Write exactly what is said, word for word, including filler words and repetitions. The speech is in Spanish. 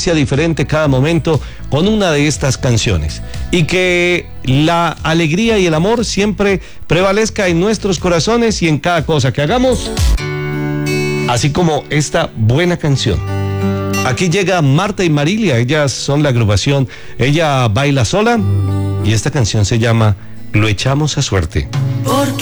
experiencia diferente cada momento con una de estas canciones. Y que la alegría y el amor siempre prevalezca en nuestros corazones y en cada cosa que hagamos, así como esta buena canción. Aquí llega Marta y Marilia, ellas son la agrupación Ella Baila Sola, y esta canción se llama Lo Echamos a Suerte. Porque